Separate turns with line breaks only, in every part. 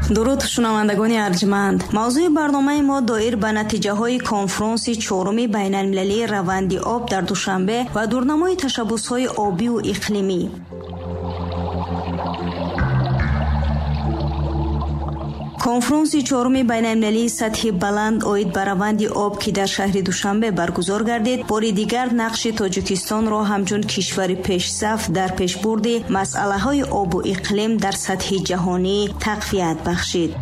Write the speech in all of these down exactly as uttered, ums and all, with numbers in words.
درود شنوندگان ارجمند. موضوع برنامه ما دایر به نتیجه های کنفرانس چهارم بین المللی روند آب در دوشنبه و دورنمای تشبوس های آبی و اقلیمی. کنفرانس چهارم بین المللی سطح بلند اوید به روند آب که در شهر دوشنبه برگزار گردید، باری دیگر نقش تاجیکستان را همچون کشور پیشرفت در پیشبرد مسئله های آب و اقلیم در سطح جهانی تقویت بخشید.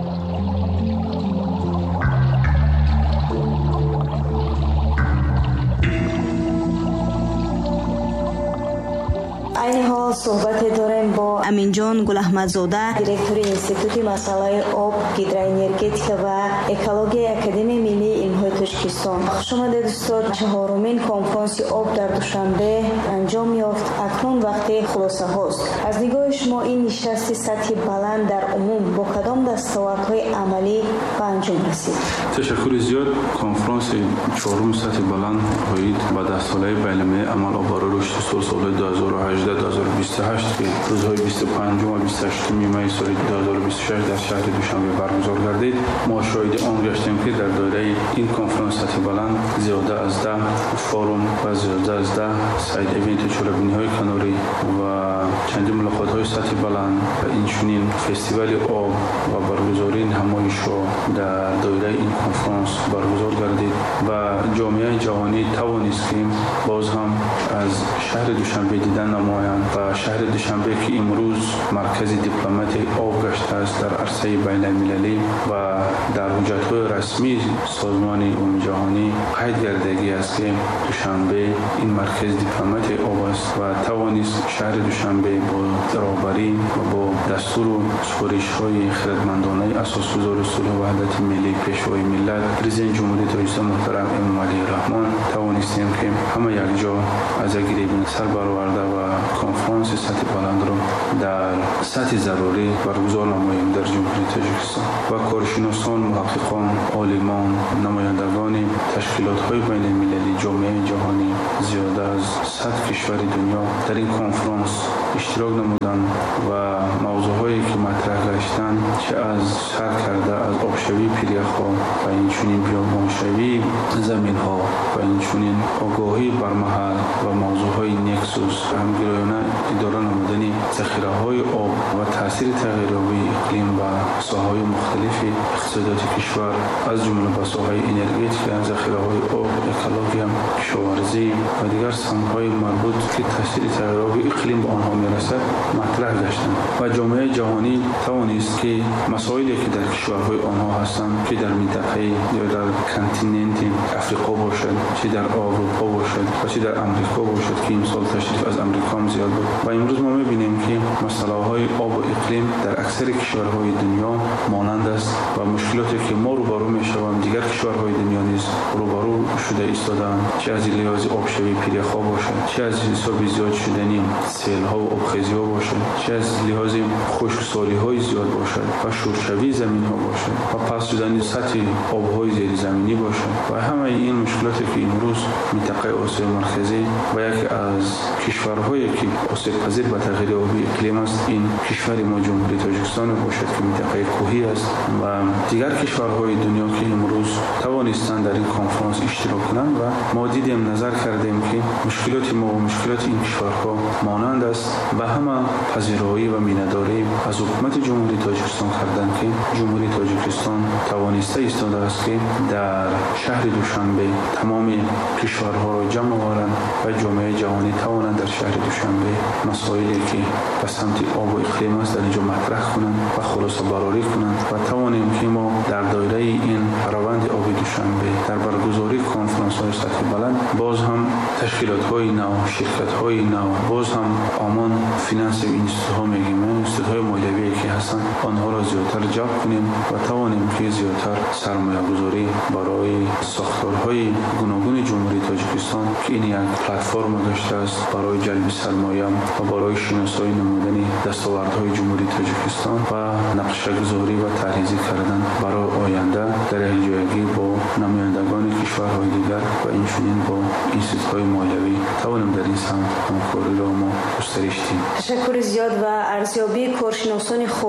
این حال صحبت داریم با امینجان گل احمدزاده، دیرکتور انستیتوت مسائل آب، هیدروانرژی و اکولوژی اکادمی ملی علم‌های تاجیکستان. خوش آمدید دوستان. چهارمین کنفرانس آب در دوشنبه انجام یافت. اکنون وقت خلاصه هاست. از نگاه شما این نشست سطح بلند در عموم با کدام دستاوردهای عملی به انجام رسید؟
تشکر زیاد. کنفرانس چهارم سطح بلند اوید با دستاوردهای بین‌المللی عمل آب رشد سال دو هزار و هجده دو هزار و بیست و هشت که روزهای بیست و پنج و بیست و هشت می سال دو هزار و بیست و شش در شهر دوشنبه برگزار گردید. ما شاهد آن گشتیم که در دایره این کنفرانس سطح بلند زیاده از ده فورم و زیاده از ده ساید ایونت چهاربینی‌های کناری و چندین ملاقات‌های سطح بلند و اینچنین فستیوال آب و برگزاری نمایش‌ها در دایره این کنفرانس برگزار گردید و جامعه جهانی توانست که باز هم از شهر دوشنبه دیدن نمایند و شهر دوشنبه که امروز مرکز دیپلمات آب گشته است در عرصه بین المللی و در حجت‌های رسمی سازمان عمومی جهانی قید گردیده است که دوشنبه این مرکز دیپلمات آب است و توانست شهر دوشنبه با رهبری و با دستور و سفارش‌های خردمندانه اساسگزار صلح و وحدت ملی پیشوای ملت رئیس جمهوری تاجیکستان محترم امام علی رحمان توانستیم که همه یک جا از گریبان سر برآورده و کنفرانس سطح بلند را در سطح ضروری برگزار نماییم در جمهوری تاجیکستان و کارشناسان، محققان، عالمان، نمایندگان تشکیلات‌های بین‌المللی، جامعه جهانی زیاده از صد کشور دنیا در این کنفرانس اشتراک نمودند و موضوعهایی که مطرح گشتند چه از سر کرده از آبشوی پیریخ‌ها و اینچنین بیابانشوی زمین‌ها و اینچنین آگاهی بر محل و موضوعهای نکسوس همگرایانه اداره نمودن ذخیره‌های آب و تاثیر تغییرآبی اقلیم و ساحه‌های مختلف اقتصادی کشور از جمله ساحه‌های انرژتیک، ذخیره‌های آب، اکولوژی، کشاورزی و دیگر سمت‌های مربوط که تاثیر تغییرآبی اقلیم به آنها می‌رسد مطرح گشتند و جامعه جهانی توانست که مسائلی که در کشورهای آنها هستند که در منطقه یا در کنتیننت افریقا باشد، چه در اروپا باشد و چه در امریکا باشد که این سال تشریف از امریکا هم زیاد بود و امروز ما می‌بینیم که مسائل‌های آب و اقلیم در اکثر کشورهای دنیا مانند است و مشکلاتی که ما روبرو می‌شویم دیگر کشورهای دنیا نیز روبرو شده ایستادند، چه از لحاظ آبشوی پیریخ‌ها باشد، چه از حساب زیاد شدنی سیل‌ها و آبخیزی‌ها باشد، چه از لحاظ خشکسالی‌های زیاد باشد و شورشوی زمین‌ها باشد و پس شدن سطح آب‌های زیر زمینی باشد و همه این مشکلاتی که امروز منطقه آسیا مرکزی و یکی از کشورهایی که آسیب پذیر به تغییر آبی اقلیم است این کشور ما جمهوری تاجیکستان باشد که منطقه کوهی است و دیگر کشورهای دنیا که امروز توانستند در این کنفرانس اشتراک کنند و ما دیدیم نظر کردیم که مشکلات ما و مشکلات این کشورها مانند است و همه پذیرایی و مینداری از حکومت جمهوری تاجیکستان کردند که جمهوری تاجیکستان توانسته ایستاده است که در شهر دوشنبه تمام کشورها را جمع آورند و جامعه جهانی توانند در شهر دوشنبه مسائلی که به سمت آب و اقلیم است در اینجا مطرح کنند و خلاصه برآوری کنند و توانیم که ما در دایره این روند آب دوشنبه در برگزاری کنفرانس‌های سطح بلند باز هم تشکیلات‌های نو، شرکت‌های نو، باز هم آمان فینانس اینستیتوت‌ها میگیم اینستیتوت‌های مالیوی که هستند آنها را زیادتر جلب کنیم و توانیم که زیادتر سرمایه‌گذاری برای ساختارهای گوناگون جمهوری تاجیکستان که این یک پلتفرم داشته است برای جلب سرمایه و برای شناسایی نمودن دستاوردهای جمهوری تاجیکستان و نقشه‌گذاری و طرحریزی کردن برای آینده در همجایگی با نمایندگان کشورهای دیگر و اینچنین با اینستیتوت‌های مالیوی توانیم در این سمت همکاری را ما گسترش دهیم.
تشکر زیاد و ارزیابی کارشناسان خارجی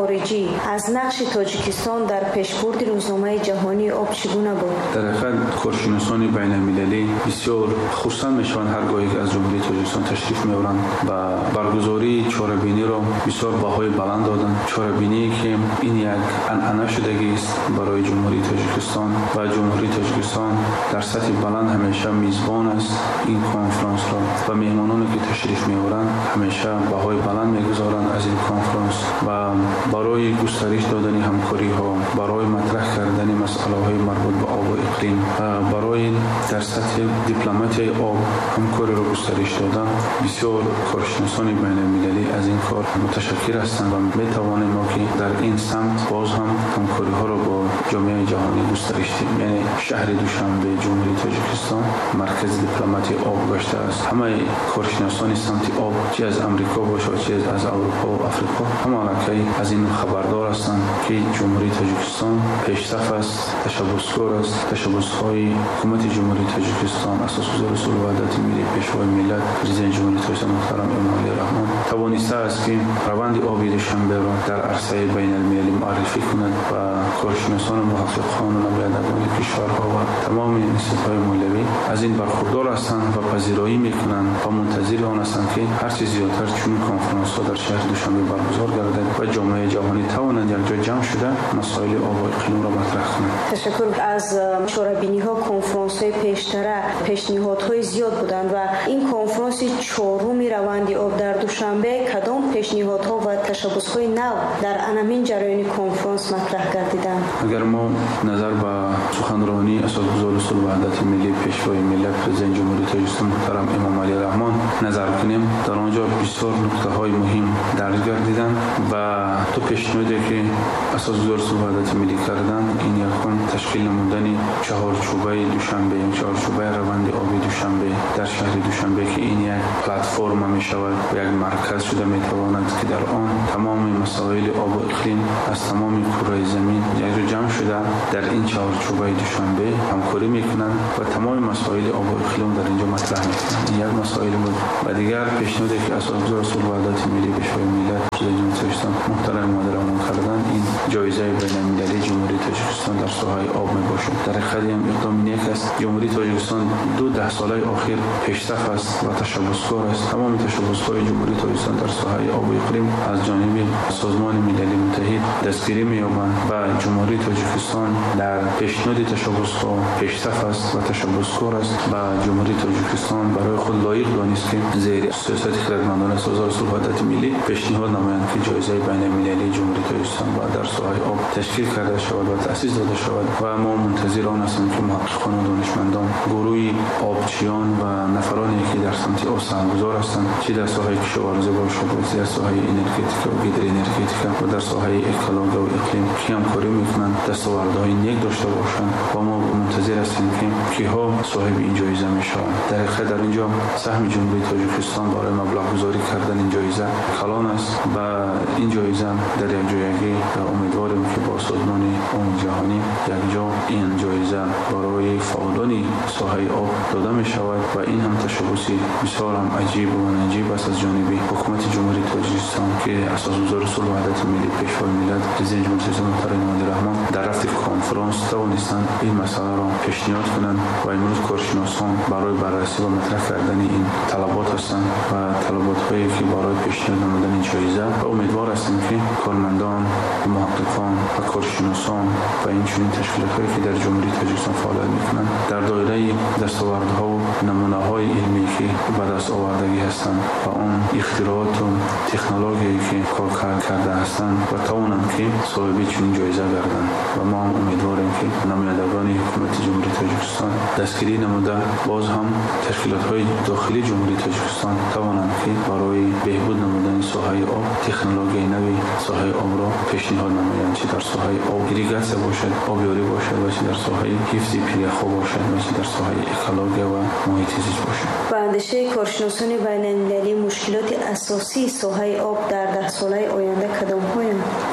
خارجی از نقش تاجیکستان در پیشبرد روزنامه جهانی آب چگونه بود؟
در حقیقت کارشناسان بین المللی بسیار خوشحال میشوند هرگاهی که از جمهوری تاجیکستان تشریف میبرند و برگزاری چهاره‌بینی را بسیار بهای بلند دادند. چهاره‌بینی که این یک عنعنه شدگی است برای جمهوری تاجیکستان و جمهوری تاجیکستان در سطح بلند همیشه میزبان است این کنفرانس را و مهمانانی که تشریف میبرند همیشه بهای بلند میگذارند از این کنفرانس و برای گسترش دادن همکاری ها، برای مطرح کردن مسئله های مربوط به آب و اقلیم و برای در سطح دیپلماتی آب همکاری را گسترش دادن. بسیار کارشناسان بین المللی از این کار متشکر هستند و می توانیم ما که در این سمت باز هم همکاری ها را با جامعه جهانی گسترش دهیم. یعنی شهر دوشنبه جمهوری تاجیکستان مرکز دیپلماتی آب گشته است. همه کارشناسان سمت آب چه از امریکا باشد چه از اروپا و افریقا همه که از این خبردار هستند که جمهوری تاجیکستان پیشرفت است، تشبثکار است. تشبث‌های حکومت جمهوری تاجیکستان اساسگزار اصول وحدت ملی پیشوای ملت پرزیدنت جمهوری تاجیکستان محترم امامعلی رحمان توانسته است که روند آبی دوشنبه را در عرصه بین المللی معرفی کند و کارشناسان و محققان و نمایندگان کشورها و تمام انستیتوهای مولوی از این برخوردار هستند و پذیرایی میکنند و منتظر آن هستند که هر چه زیادتر چون کنفرانس ها در شهر دوشنبه برگزار گردد و جامعه جهانی توانند یک جا جمع شده مسائل آب و اقلیم را مطرح کنند.
تشکر. از شورابینی ها کنفرانس های پیشتره پیشنهادهای زیاد بودند و این کنفرانس چهارم روند آب در دوشنبه کدام پیشنهادها و تشبث‌های نو در انمین جریان کنفرانس مطرح گردیدند؟
اگر ما نظر به سخنرانی اساسگزار اصول وحدت ملی پیشوای ملت پرزیدنت جمهوری تاجیکستان محترم امامعلی رحمان نظر کنیم در آنجا بسیار نکته‌های مهم درج گردیدند و تو پیشنهادی که اساسگزار اصول وحدت ملی کردند این یکم تشکیل نمودن چهارچوبه دوشنبه یا چهارچوبه روند آبی دوشنبه در شهر دوشنبه که این یک پلتفرم می شود و یک مرکز شده می تواند که در آن تمام مسائل آب و اقلیم از تمام کره زمین یک جا جمع شده در این چهارچوبه دوشنبه همکاری میکنند و تمام مسائل آب و اقلیم در اینجا مطرح میکنند. این یک مسائل بود و دیگر پیشنهادی که اساسگزار اصول وحدت ملی پیشوای ملت جمهوری تاجیکستان محترم مدیرعامل کردند این جایزه بین المللی جمهوری تاجیکستان در ساحه آب می باشد. در حقیقت هم اقدام نیک است. جمهوری تاجیکستان دو ده ساله اخیر پیشرفت است و تشبثکار است. تمام تشبث‌های جمهوری تاجیکستان در ساحه آب و اقلیم از جانب سازمان ملل متحد دستگیری می‌یابند و جمهوری تاجیکستان در پیشنهاد تشبث‌ها پیشرفت است و تشبثکار است و جمهوری تاجیکستان برای خود لایق دانست که زیر سیاست خردمندانه اساسگزار اصول وحدت ملی پیشنهاد نمایند که جایزه بین المللی جمهوری تاجیکستان با در ساحه آب تشکیل کرده شود و تأسیس داده شود و ما منتظر آن هستیم که محققان و دانشمندان گروه آبچیان و نفرانی که در سمت آب سرمایه‌گذار هستند چه در ساحه کشاورزی باشد و در ساحه انرژتیک و گیدر انرژتیک و در ساحه اکولوژی و اقلیم که همکاری میکنند دستاوردهای نیک داشته باشند و ما منتظر هستیم که کیها صاحب این جایزه میشوند. در حقیقت در اینجا سهم جمهوری تاجیکستان برای مبلغ گذاری کردن این جایزه کلان است و این جایزه در یک جایگی امیدواریم که با سازمان عموم جهانی یک جا این جایزه برای فعالان ساحه آب داده می شود و این هم تشبثی بسیار هم عجیب و نجیب است از جانب حکومت جمهوری تاجیکستان که اساسگزار اصول وحدت ملی پیشوای ملت پرزیدنت جمهوری تاجیکستان محترم امامعلی رحمان در رفت کنفرانس توانستند این مسئله را پیشنهاد کنند و امروز کارشناسان برای بررسی و مطرح کردن این طلبات هستند و طلبات هایی که برای پیشنهاد نمودن این جایزه و امیدوار هستیم که کارمندان محققان و کارشناسان و این چنین تشکیلات‌هایی که در جمهوری تاجیکستان فعالیت می‌کنند در دایره دستاوردها و نمونه‌های علمی که به دست آوردگی هستند و آن اختراعات و تکنولوژیایی که کار کرده هستند و توانند که صاحب چنین جایزه گردند و ما هم امیدواریم که نمایندگان حکومت جمهوری تاجیکستان دستگیری نموده باز هم تشکیلات‌های داخلی جمهوری تاجیکستان توانند که برای بهبود نمودن ساحه آب تکنولوژی نوی ساحه آب را پیشنهاد نمایند چه در ساحه آب ایریگاسیون باشد آبیاری باشد و چه در ساحه حفظ پیرخو باشد و چه در ساحه اکولوژی و محیط زیست باشد.
با اندیشه کارشناسان بین المللی مشکلات اساسی ساحه آب در ده ساله آینده کدام هایند؟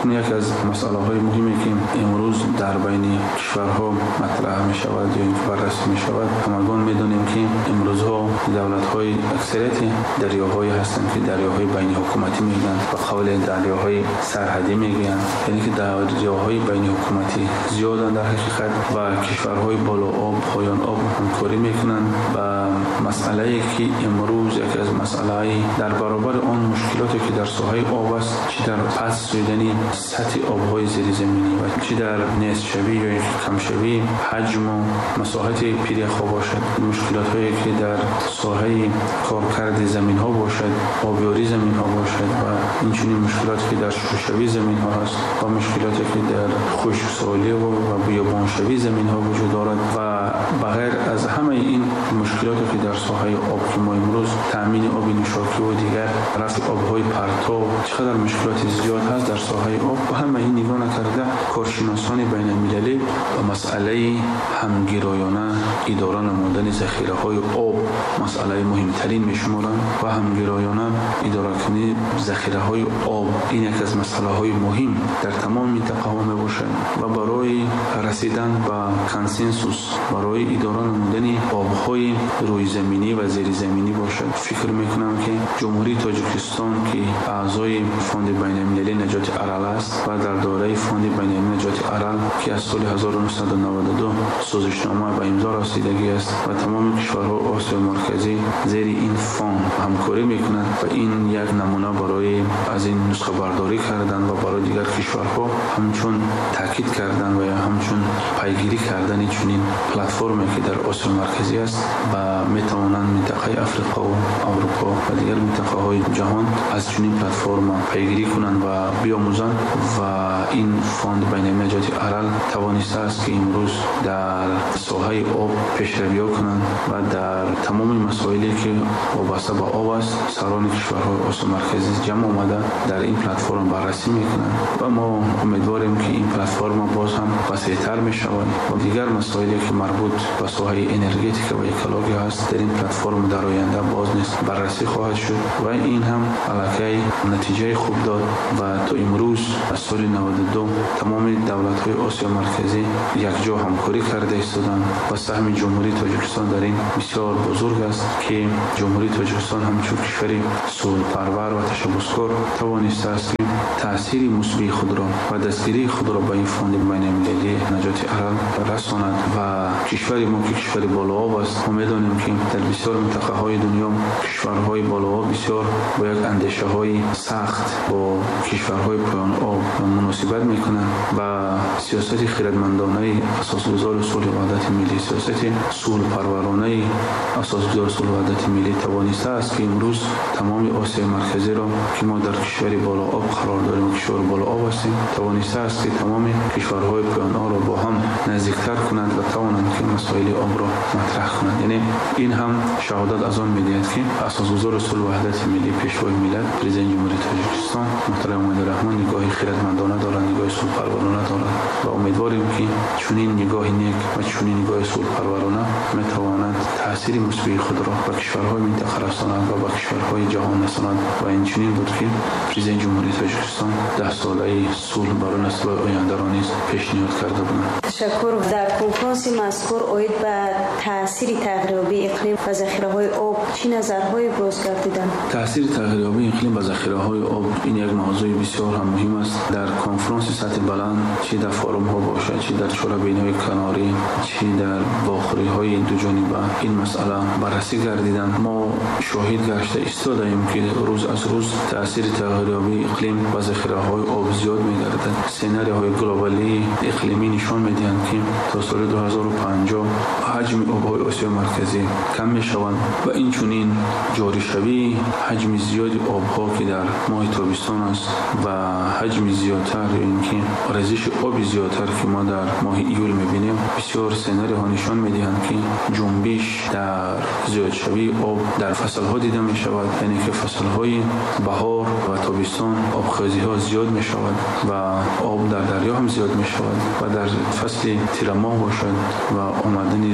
اکنون یک از مسئله های مهمی که امروز در بین کشورها مطرح می شود یا بررسی می شود، همگان می دانیم که امروز ها دولت های اکثریت دریاهایی هستند که دریاهای بین حکومتی میگن و قول دریاهای سرحدی میگن، یعنی که دریاهای بین حکومتی زیادن در حقیقت و کشورهای بالا آب پایان آب همکاری میکنن و مسئله که امروز یکی از مسائل در برابر آن مشکلاتی که در ساحه آب است، چه در پس شدن سطح آبهای زیر زمینی و چه در نصف شوی یا کم شوی حجم و مساحت پیریخا باشد، مشکلات هایی که در ساحه کارکرد زمین ها باشد، آبیاری زمین ها باشد و اینچنین مشکلاتی که در شوی زمین ها هست و مشکلاتی که در خشکسالی و بیابان شوی زمین ها وجود دارد و بغیر از همه این مشکلاتی که در ساحه آب که ما امروز تامین آب نوشابه و دیگر رفع آبهای پرتاب چقدر مشکلات زیاد هست در ساحه آب و همه این نگاه نکرده کارشناسان بین المللی و مسئله همگرایانه اداره نمودن ذخیره های آب مسئله مهمترین میشمارند و همگرایانه اداره کنی ذخیره های آب این یک از مسئله های مهم در تمام منطقه ها می باشد و برای رسیدن به کنسنسوس برای اداره نمودن آبهای روی زمینی و زیر زمینی باشد. فکر میکنم که جمهوری تاجیکستان که اعضای فوند بین المللی نجات ارال است و در دوره فوند بین المللی نجات ارال که از سال هزار و نهصد و نود و دو سازشنامه به امضا رسیدگی است و تمام کشورها آسیا مرکزی زیر این فوند همکاری میکنند و این یک نمونه برای از این نسخه برداری کردن و برای دیگر کشورها همچون تاکید کردن و همچون پیگیری کردن چنین پلتفرمی که در آسیا مرکزی است و میتوانند منطقه افریقا و اروپا و دیگر منطقه های جهان از چنین پلتفرم پیگیری کنند و بیاموزند و این فوند بین المللی نجات ارال توانسته است که امروز در ساحه آب پیشروی کنند و در تمام مسائلی که وابسته به آب است سران کشورهای آسیا مرکزی جمع آمده در این پلتفرم بررسی میکنند و ما امیدواریم که این پلتفرم باز هم وسیع‌تر میشود و دیگر مسائلی که مربوط به ساحه انرژتیک و اکولوژی هست در این پلتفرم در آینده باز نیست بررسی خواهد شد و این هم علاقه نتیجه خوب داد و تا امروز از سال نود و دو تمام دولت‌های آسیا مرکزی یک جا همکاری کرده ایستادند و سهم جمهوری تاجیکستان در این بسیار بزرگ است که جمهوری تاجیکستان همچون کشوری صلح‌پرور و تشبثکار توانسته است که تأثیر مثبت خود را و دستگیری خود را به این فوند بین المللی نجات ارال رساند و کشور ما که کشور بالا آب است ما می‌دانیم که در بسیار منطقه های دنیا کشورهای بالا آب بسیار با یک اندیشه های سخت با کشورهای پایان آب مناسبت میکنند و سیاست خردمندانه اساسگذار صلح و وحدت ملی سیاست صلح پرورانه اساسگذار صلح و وحدت ملی توانسته است که امروز تمام آسیا مرکزی را که ما در کشور بالا آب قرار داریم کشور بالا آب هستیم توانسته است که تمام کشورهای پایان آب را با هم نزدیکتر کنند و توانند که مسائل آب را مطرح کنند. یعنی این هم شهادت از آن می‌دهد که اساسگذار صلح و وحدت ملی پیشوای ملت پرزیدنت جمهوری تاجیکستان محترم امید رحمان نگاهی خردمندانه دارند نگاه صلح پرورانه دارند و امیدواریم که چنین نگاه نیک و چنین نگاه صلح پرورانه می‌تواند تأثیر مثبت خود را به کشورهای منطقه رساند و به کشورهای جهان رساند و این چنین بود که پرزیدنت جمهوری تاجیکستان ده ساله صلح برای نسل آینده را نیز پیشنهاد کرده بودند.
تشکر. در کنفرانس مذکور اوید به تأثیر تغییرآبی اقلیم و ذخیره‌های آب چه نظرهایی باز گردیدند؟
تأثیر تغییرآبی اقلیم و ذخیره‌های آب این یک موضوع بسیار هم مهم است. در کنفرانس سطح بلند چه در فورم ها باشد چه در چهاربین‌های کناری چه در باخوری‌های دو جانبه این مسئله بررسی گردیدند. ما شاهد گشته ایستادیم که روز از روز تأثیر تغییرآبی اقلیم و ذخیره‌های آب زیاد می‌گردد. سناریوهای گلوبالی اقلیمی نشان می‌دهند که تا سال دو هزار و پنجاه حجم آب‌های آسیا مرکزی کم می‌شوند و این چنین جاری شوی حجم زیاد آب‌ها که در ماه تابستان است و حجم زیادتر اینکه ریزش آب زیادتر که ما در ماه ایول می‌بینیم بسیار سناریوها نشان می‌دهند که جنبش در زیاد شوی آب در فصل‌ها دیده می‌شود، یعنی که فصل‌های بهار و تابستان آبخوزی‌ها زیاد می‌شود و آب در دریا هم زیاد می‌شود و در فصل تیر ماه باشد و آمدن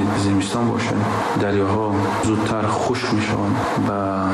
زمستان باشد دریاها زودتر خشک میشوند و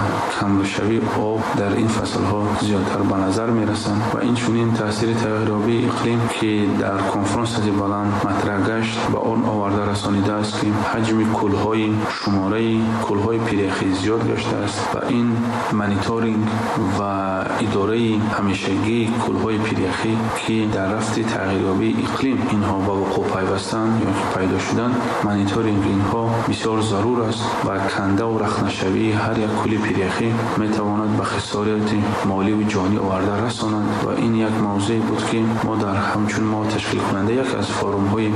کم‌شوی آب در این فصل‌ها زیادتر به نظر میرسند و این چنین تاثیر تغییرآبی اقلیم که در کنفرانس بلند مطرح گشت به آن آورده رسانیده است که حجم کل‌های شماره کل‌های پیرخی زیاد گشته است و این مانیتورینگ و اداره همیشگی کل‌های پیرخی که در رفت تغییرآبی اقلیم اینها با وقوع پیوستند یا پیدا شدن، مانیتورینگ اینها بسیار ضرور است و کنده و رخنه‌شوی هر یک کل پیرخی میتواند به خسارات مالی و جانی آورده رساند و این یک موضوع بود که ما در همچون ما تشکیل کننده یک از فورم‌های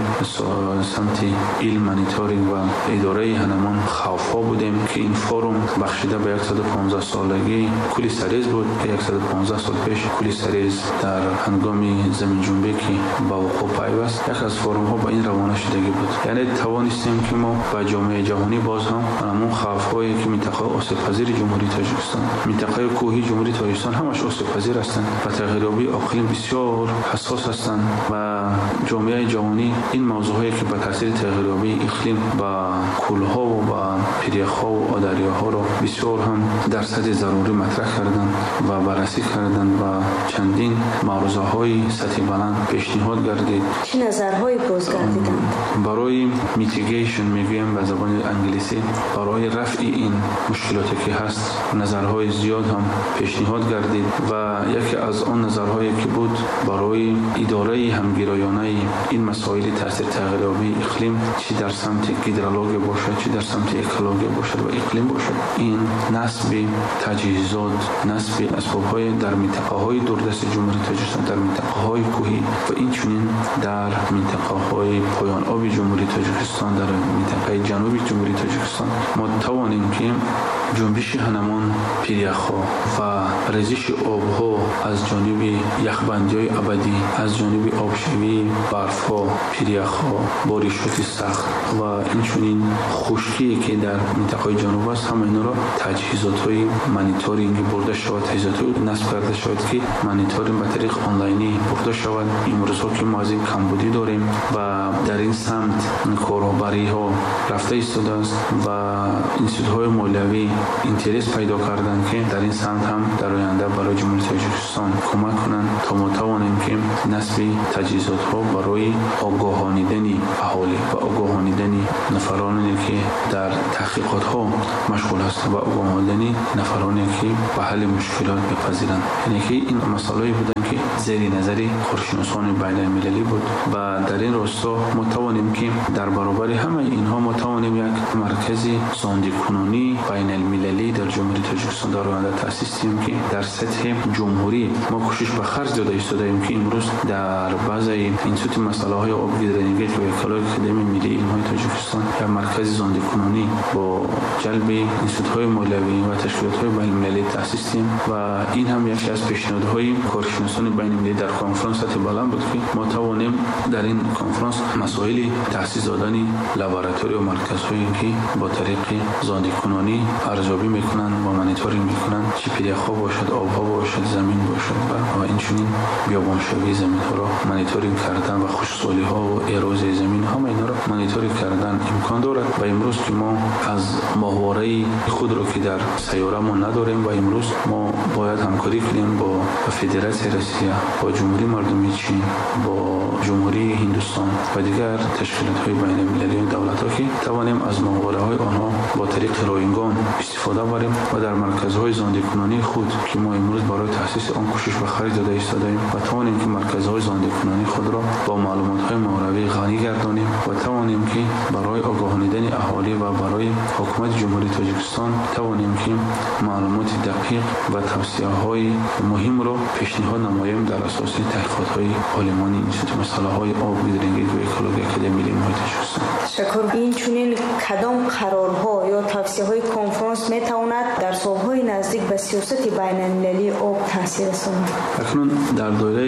سمت علم مانیتورینگ و اداره هنمان خوف‌ها بودیم که این فورم بخشیده به صد و پانزده سالگی کلی سریز بود که صد و پانزده سال پیش کلی سریز در هنگام زمین جنبی که با وقوع پیوست یک از فورم ها با این روانه شدگی بود. یعنی توانستیم که ما با جامعه جهانی باز هم همون خوف‌هایی که منطقه آسیب پذیر جمهوری تاجیکستان، منطقه کوهی جمهوری تاجیکستان همش آسیب پذیر هستند و تغییرآبی اقلیم بسیار حساس هستند و جامعه جهانی این موضوعی که به تاثیر تغییرآبی اقلیم با کلها و با پیرخ‌ها و آدریاها را بسیار هم درصد ضروری مطرح کردند و بررسی کردند و چندین معروضه‌های سطح بلند پیشنهاد گردید.
چه نظرهایی باز گردیدند؟
برای میتیگیشن میگویم به زبان انگلیسی، برای رفع این مشکلاتی که هست نظرهای زیاد هم پیشنهاد گردید و یکی از آن نظرهایی که بود برای اداره همگرایانه این مسائل تاثیر تغییرآبی اقلیم چی در سمت هیدرولوژی باشد چی در سمت اکولوژی باشد و اقلیم باشد، این نصب تجهیزات، نصب اسباب‌های در منطقه‌های دوردست جمهوری تاجیکستان، در منطقه‌های کوهی و این چنین در منطقه‌های پایان آب جمهوری تاجیکستان، در منطقه جنوبی جمهوری تاجیکستان ما توانیم که جنبش هنمان پیرخ‌ها و ریزش آب‌ها از جانب یخبندی‌های ابدی، از جانب آبشوی برف‌ها، پیرخ‌ها، بارشات سخت و این چنین خشکی که در منطقه جنوب است، همه اینا را تجهیزات‌های مانیتورینگ برده شود، تجهیزات نصب کرده شود که مانیتورینگ به طریق آنلاینی برده شود. امروزها که ما از این کمبودی داریم و در این سمت کارآوری‌ها رفته ایستاده است و انستیتوت‌های مالیوی اینترس پیدا کردند که در این سمت هم در آینده برای جمهوری تاجیکستان کمک کنند تا ما توانیم که نصب تجهیزات‌ها برای آگاهانیدن اهالی و آگاهانیدن نفرانی که در تحقیقات‌ها مشغول هستند و آگاهانیدن نفرانی که به حل مشکلات بپذیرند. یعنی که این مسائلی بودند که زیر نظر کارشناسان بین المللی بود و در این راستا ما توانیم که در برابر همه اینها ما توانیم یک مرکز سازنده‌کنونی بین المللی در جمهوری تاجیکستان در آینده تأسیس کنیم که در سطح جمهوری ما کوشش به خرج داده ایستادیم که امروز در بعضی انستیتوت مسائل آبگیرندگی و اکولوژی اکادمی ملی علم‌های تاجیکستان یا مرکز سازنده‌کنونی با جلب انستیتوت‌های مالیوی و تشکیلات‌های بین المللی تأسیس کنیم و این هم یکی از پیشنهادهای کارشناسان بین المللی در کنفرانس سطح بلند بود که ما توانیم در این کنفرانس مسائل تأسیس دادن لابراتوری و مرکزهایی که با طریق سازنده‌کنونی ارزیابی میکنن و مانیتورینگ میکنن چه پیرخ‌ها باشد، آب‌ها باشد، زمین باشد و این چنین بیابانشوی زمین‌ها را مانیتورینگ کردن و خشکسالی‌ها و اروزی زمین همه اینا را مانیتورینگ کردن امکان دارد و امروز که ما از ماهواره خود را که در سیاره ما نداریم و امروز ما باید همکاری کنیم با فدراسیون روسیه، با جمهوری مردمی چین، با جمهوری هندوستان و دیگر تشکیلات‌های بین المللی و دولت‌ها که توانیم از ماهواره‌های آنها با طریق رایگان استفاده بریم و در مرکزهای سازنده‌کنونی خود که ما امروز برای تأسیس آن کوشش به خرج داده ایستادیم و توانیم که مرکزهای سازنده‌کنونی خود را با معلومات‌های ماهواره‌ای غنی گردانیم و توانیم که برای آگاهانیدن اهالی و برای حکومت جمهوری تاجیکستان توانیم که معلومات دقیق و توصیه‌های مهم را پیشنهاد نماییم در اساس تحقیقات‌های عالمانی انستیتوت مسائل آبگیرندگی و اکولوژی اکادمی ملی علم‌های تاجیکستان.
تشکر. این چنین کدام قرارها یا توصیه‌های کنفرانس میتواند در سال‌های نزدیک به سیاست بین المللی آب تاثیر رساند؟
اکنون در دایره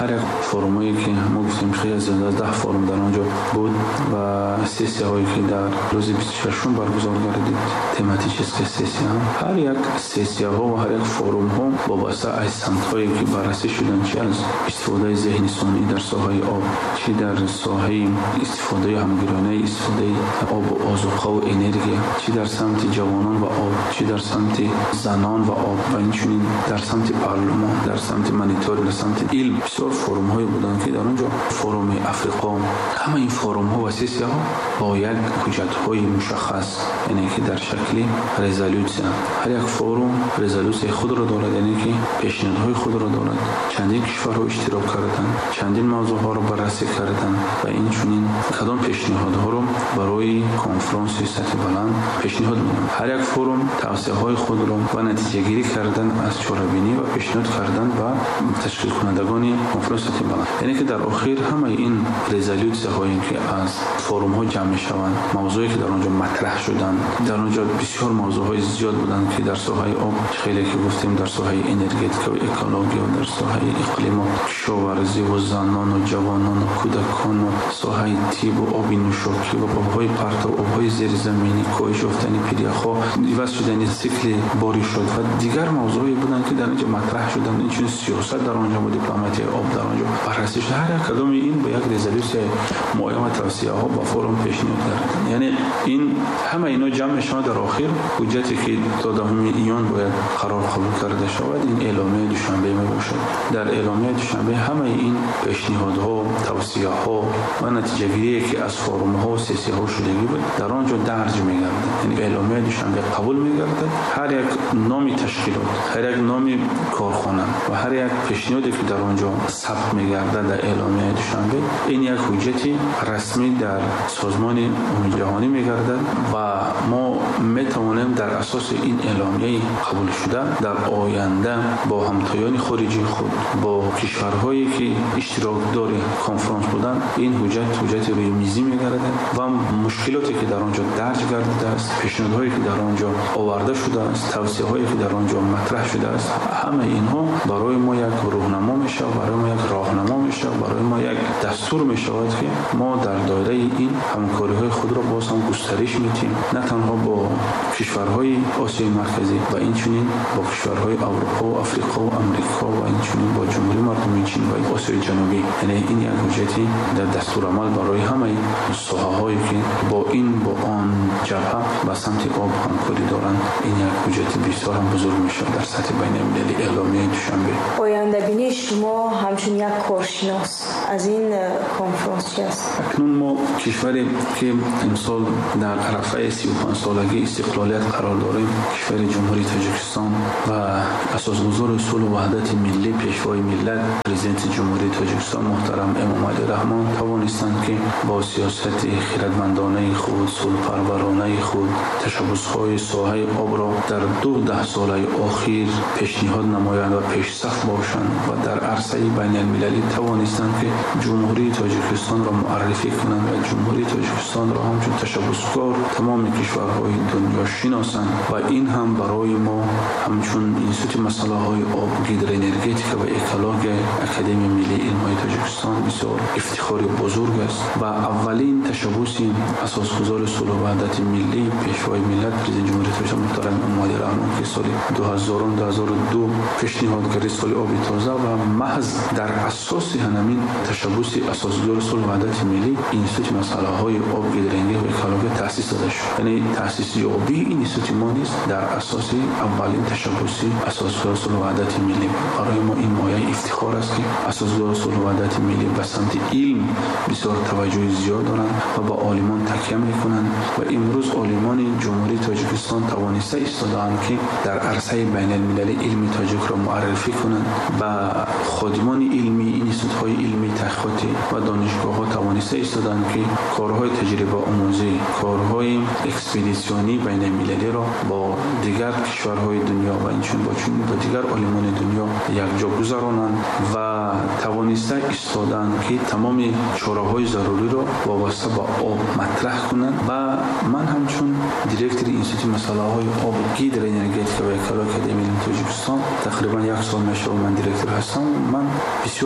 هر یک فرمایی که ما گفتیم خیلی از ده فرم در آنجا بود و سسی هایی که در روز بیست و ششم برگزار گردید تماتیک است که سسی هم هر یک سسی ها و هر یک فرم ها وابسته از سمت هایی که بررسی شدن، چه از استفاده ذهنی ثانی در ساحه آب، چه در ساحه استفاده همگرانه استفاده آب و آذوقه و انرژی، چه در سمت جوانان و آب، چه در سمت زنان و آب و اینچنین در سمت پارلمان، در سمت مانیتور، در سمت علم. بسیار فرم های بودن که در اونجا فرم افریقا، همه این فرم ها و سسی ها با یک حجت های مشخص، یعنی که در شکل رزولوسیون، هر یک فرم رزولوسی خود را دارد، یعنی که پیشنهادهای خود را دارد. چندین کشورها اشتراک کردند، چندین موضوع ها را بررسی کردند و این چنین کدام پیشنهادها را برای کنفرانس سطح بلند پیشنهاد می‌دهند. هر یک فرم توصیه های خود را و نتیجه گیری کردن از چاره‌بینی و پیشنهاد کردن و تشکیل کنندگان کنفرانس سطح بلند، یعنی که در آخر همه این رزولوسی هایی که از فرم ها جمع شوند، موضوعی که در آنجا مطرح شدند، در آنجا بسیار موضوع های زیاد بودند که در ساحه آب خیلی که گفتیم، در ساحه انرژتیک و اکولوژی و در ساحه اقلیم و کشاورزی و زنان و جوانان و کودکان و ساحه طب و آب نوشابه و آبهای پرت و آبهای زیرزمینی، کاهش یافتن پیری‌ها، عوض شدن سیکل باری شد و دیگر موضوعی بودند که در آنجا مطرح شدند. این چنین سیاست در آنجا و دیپلماسی آب در آنجا بررسی شد. هر کدام این به یک رزولوسی معین و توصیه ها با فرم پیشنهاد کردند. یعنی این همه اینا جمع شما در آخر حجتی که تا دهم ایون باید قرار قبول کرده شود، این اعلامیه دوشنبه می باشد. در اعلامیه دوشنبه همه این پیشنهادها، توصیه ها و نتیجه گیری که از فرم ها و سسی ها شدگی بود در آنجا درج می گردد. یعنی اعلامیه دوشنبه قبول می گردد. هر یک نام تشکیلات، هر یک نام کارخانه و هر یک پیشنهادی که در آنجا ثبت می گردد در اعلامیه دوشنبه، این یک حجتی رسمی در سازمان امور جهانی می گردد و ما می توانیم در اساس این اعلامیه قبول شده در آینده با همتایان خارجی خود، با کشورهایی که اشتراک دار کنفرانس بودند، این حجت حجت روی میزی می‌گردد و مشکلاتی که در آنجا درج گردیده است، پیشنهادهایی که در آنجا آورده شده است، توصیه‌هایی که در آنجا مطرح شده است، همه اینها برای ما یک راهنما میشه، برای ما یک راهنما میشه، برای ما یک دستور میشود که ما در دایره این همکاری‌های خود را باز هم گسترش میدیم، نه تنها با کشورهای آسیای مرکزی و این چنین با کشورهای اروپا و افریقا و امریکا و این چنین با جمهوری مردمی چین و آسیای جنوبی. یعنی این یک حجتی در دستور عمل برای همه ساحه‌هایی که با این با آن جبهه و سمت آب همکاری دارند، این یک حجت بسیار هم بزرگ میشه در سطح بین‌المللی. اعلامیه دوشنبه
آینده بینی شما همچون یک کارشناس از این کنفرانس است؟
اکنون ما کشوری که امسال در عرفه سی و پنج سالگی استقلالیت قرار داریم، کشور جمهوری تاجیکستان و اساسگزار اصول وحدت ملی، پیشوای ملت، پرزیدنت جمهوری تاجیکستان محترم امام علی رحمان توانستند که با سیاست خردمندانه خود، صلح‌پرورانه خود، تشبث‌های ساحه آب را در دو ده ساله اخیر پیشنهاد نمایند و پیش‌صف باشند و در عرصه بین‌المللی توانستند که جمهوری تاجیکستان را معرفی کنند و جمهوری تاجیکستان را همچون تشبثکار تمام کشورهای دنیا شناسند و این هم برای ما همچون اینستیتوت مسائل آب، هیدروانرژتیک و اکولوژی اکادمی ملی علم‌های تاجیکستان بسیار افتخار بزرگ است و اولین تشبث اساسگزار صلح و وحدت ملی، پیشوای ملت، پرزیدنت جمهوری تاجیکستان محترم امام علی رحمان که سال دو هزار و دو هزار و دو پیشنهاد کرد سال آب تازه و محض در اساس همین تشبث اساسگزار صلح و وحدت ملی اینستیتوت مسائل آب، هیدروانرژی و اکولوژی تأسیس داده شد. یعنی تأسیس یابی این اینستیتوت ما نیست، در اساس اولین تشبث اساسگزار صلح و وحدت ملی. برای ما این مایه افتخار است که اساسگزار صلح و وحدت ملی به سمت علم بسیار توجه زیاد دارند و با عالمان تکیه میکنند و امروز عالمان جمهوری تاجیکستان توانسته ایستادند که در عرصه بین المللی علم تاجیک را معرفی کنند و خادمان علمی، اینستیتوت‌های علمی تحقیقاتی و دانشگاه‌ها توانسته ایستادند که کارهای تجربه آموزی، کارهای اکسپدیسیونی بین المللی را با دیگر کشورهای دنیا و اینچون با چون با دیگر عالمان دنیا یکجا گذارانند و توانسته ایستادند که تمام چاره‌های ضروری را وابسته با آب مطرح کنند و من همچون دیرکتور اینستیتوت مسائل آب، هیدروانرژتیک و اکولوژی اکادمی تاجیکستان تقریبا یک سال میشه من دیرکتور هستم. من بسیار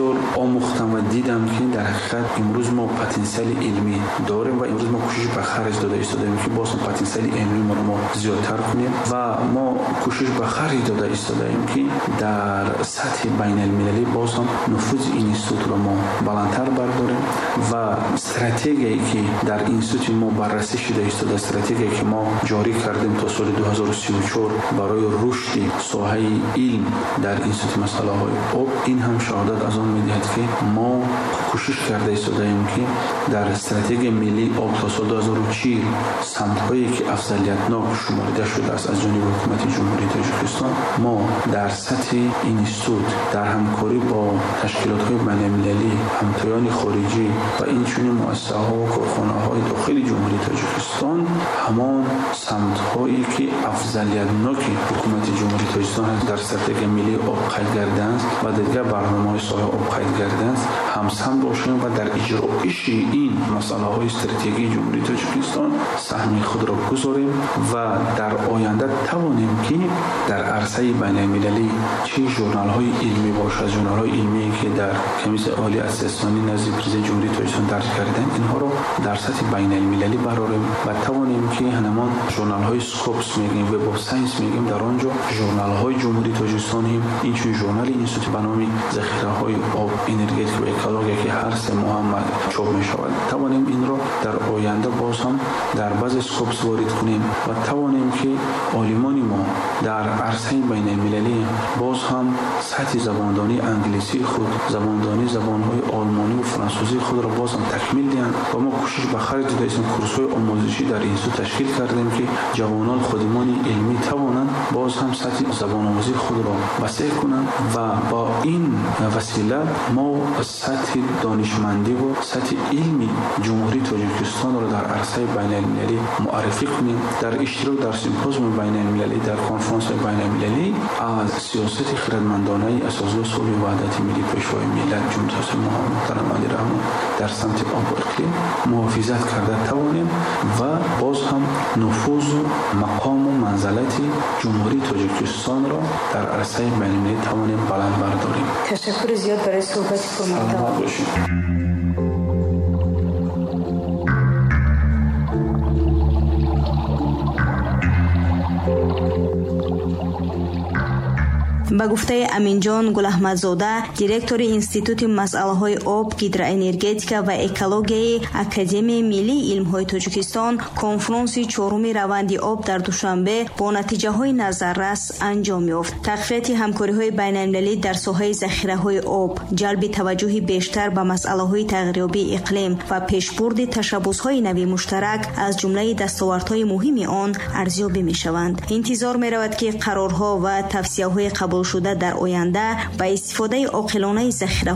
آموختم و دیدم که در حقیقت امروز ما پتانسیل علمی داریم و امروز ما کوشش به خرج داده ایستادیم که باز پتانسیل علمی ما رو ما زیادتر کنیم و ما کوشش به خرج داده ایستادیم که در سطح بین المللی باز هم نفوذ این اینستیتوت رو ما بلندتر برداریم و استراتژیایی که در اینستیتوت ما بررسی شده ایستاده، استراتژیایی که ما جاری کردیم تا سال دو هزار و سی و چهار برای رشد ساحه علم در اینستیتوت مسئله های آب، این هم شهادت از آن می‌دهد که ما کوشش کرده ایستادیم که در استراتژی ملی آب تا سال دو هزار و چهل سمت‌هایی که افضلیت‌ناک شمرده شده است از جانب حکومت جمهوری تاجیکستان، ما در سطح اینستیتوت در همکاری با تشکیلات‌های بین‌المللی، همتایان خارجی و این چنین مؤسسه‌ها و کارخانه‌های داخل جمهوری تاجیکستان همان سمت‌هایی که افضلیت‌ناک حکومت جمهوری تاجیکستان در استراتژی ملی آب قید کردند و دیگر برنامه‌های ساحه آب قید کردند همسان باشیم و در اجرایش این مسائل استراتژی جمهوری تاجیکستان سهم خود را گذاریم و در آینده توانیم که در عرصه بین‌المللی چه ژورنال‌های علمی باشد، ژورنال‌های علمی که در کمیسیون عالی اسسانی نزد پرزیدنت جمهوری تاجیکستان درج کردن، اینها را در سطح بین‌المللی براریم و توانیم که همان ژورنال‌های سکوپس میگیم وب اف ساینس میگیم در آنجا ژورنال‌های جمهوری تاجیکستان هم این چون ژورنال اینستیتوت به نام ذخیره‌های آب، انرژی و اکولوژی که هر سه ماه هم چاپ می‌شود، توانیم این را در آینده باز هم در بعض اسکوپس وارد کنیم و توانیم که عالمان ما در عرصه بین‌المللی باز هم سطح زباندانی انگلیسی خود، زباندانی زبان‌های آلمانی و فرانسوی خود را باز هم تکمیل دهند و ما کوشش به خرج داده ایم کورس‌های آموزشی در اینستیتوت تشکیل کردیم که جوانان خودمان علمی توانند باز هم سطح زبان آموزی خود را وسیع کنند و با این وسیله ما سطح دانشمندی و سطح علمی جمهوری تاجیکستان را در عرصه بین‌المللی معرفی کنیم. در اشتراک در سمپوزیوم بین‌المللی، در کنفرانس بین‌المللی از سیاست خردمندانه اساسی صلح و وحدت ملی پیشوای ملت جمهوری اسلامی محترم علی رحمان در سمت آب و اقلیم محافظت کرده توانیم و باز هم نفوذ و مقام و منزلت جمهوری تاجیکستان را در عرصه بین‌المللی توانیم بلند برداریم.
تشکر زیاد برای صحبت کامنتار. با گفته امینجان گل احمدزاده، دیرکتور اینستیتوت مسائل آب، هیدروانرژیتیک و اکولوژی اکادمی ملی علم‌های تاجیکستان کنفرانس چهارم روند آب در دوشنبه با نتیجه‌های نظررس انجام یافت. تقویت همکاری‌های بین‌المللی در ساحه ذخیره‌های آب، جلب توجه بیشتر به مسائل تغییرآبی اقلیم و پیشبرد تشبس‌های نوی مشترک از جمله دستاوردهای مهم آن ارزیابی می‌شوند. انتظار می‌رود که قرارها و توصیه‌های قبول شده در آینده با استفاده عاقلانه ذخیره